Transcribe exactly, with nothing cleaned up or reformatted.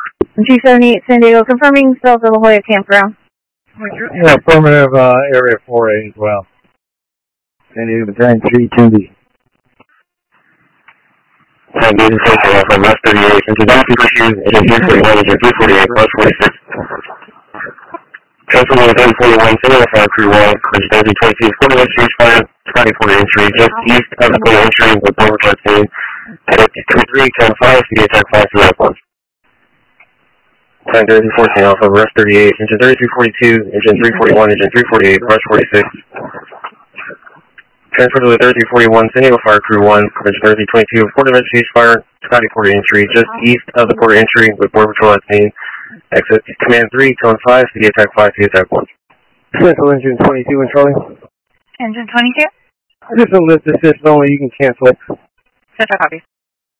G seventy-eight San Diego, confirming South of La Jolla campground. Yeah, affirmative, uh, area four A as well. San Diego Battalion three two B. San Diego Central Alpha, West thirty-eight, into Dallas Pursuit, agent three forty-one, agent three forty-eight, West forty-six. Transfer to thirty forty-one, Single Fire Crew one, Bridge thirty twenty-two, forty West Street Fire, Scotty Port entry, just east of the port entry with Border Guard team, at twenty-three ten five, C D attack five to one. Time thirty fourteen Alpha, West thirty-eight, engine thirty-three forty-two, engine three forty-one, engine three forty-eight, Rush forty-six. Transfer to the thirty-three forty-one, San Diego Fire Crew one, Bridge thirty twenty-two, Port Ridge Fire, Scotty Port entry, just east of the port entry with Border Patrol team. Exit Command three, Tone five, C D attack five, C D attack one. Central engine twenty-two and Charlie. Engine twenty-two? Just a lift assist only, you can cancel it. Central copy.